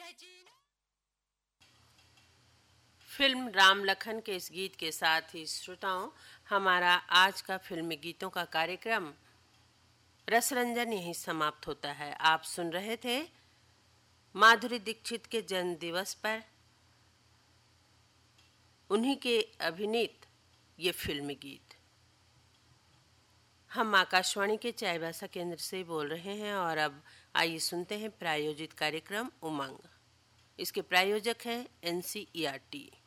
Film Ram Lakhan के इस गीत के साथ ही श्रोताओं, हमारा आज का फिल्मी गीतों का कार्यक्रम रसरंजन यहीं समाप्त होता है। आप सुन रहे थे माधुरी दीक्षित के जन्म दिवस पर उन्हीं के अभिनीत ये फिल्मी गीत। हम आकाशवाणी के चाईबासा केंद्र से बोल रहे हैं और अब आइए सुनते हैं प्रायोजित कार्यक्रम उमंग। इसके प्रायोजक हैं NCERT।